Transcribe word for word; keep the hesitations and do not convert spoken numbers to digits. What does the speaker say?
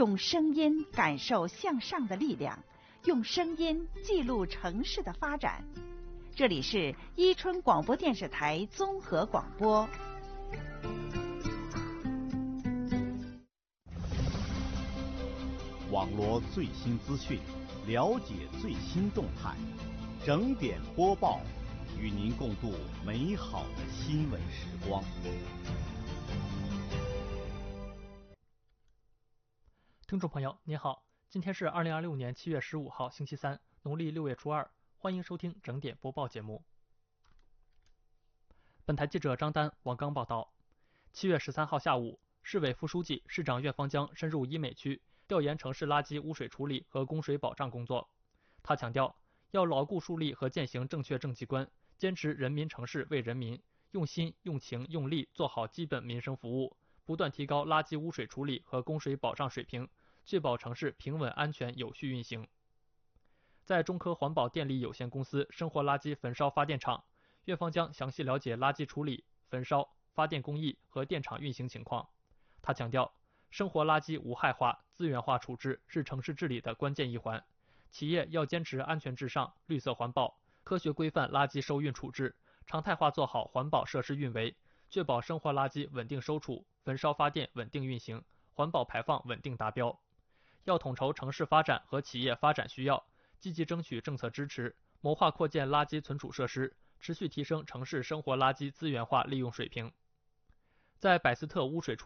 用声音感受向上的力量，用声音记录城市的发展。这里是伊春广播电视台综合广播。 网罗最新资讯，了解最新动态，整点播报，与您共度美好的新闻时光。 听众朋友您好，今天是二零二六年七月十五号星期三，农历六月初二，欢迎收听整点播报节目。本台记者张丹、王刚报道，七月十三号下午，市委副书记、市长岳方江深入医美区调研城市垃圾污水处理和供水保障工作。他强调，要牢固树立和践行正确政绩观，坚持人民城市为人民，用心、用情、用力做好基本民生服务，不断提高垃圾污水处理和供水保障水平，确保城市平稳安全有序运行。在中科环保电力有限公司生活垃圾焚烧发电厂，岳方江详细了解垃圾处理、焚烧、发电工艺和电厂运行情况。他强调，生活垃圾无害化、资源化处置是城市治理的关键一环，企业要坚持安全至上、绿色环保，科学规范垃圾收运处置，常态化做好环保设施运维，确保生活垃圾稳定收储、焚烧发电稳定运行、环保排放稳定达标。要统筹城市发展和企业发展需要，积极争取政策支持，谋划扩建垃圾存储设施，持续提升城市生活垃圾资源化利用水平。在百斯特污水处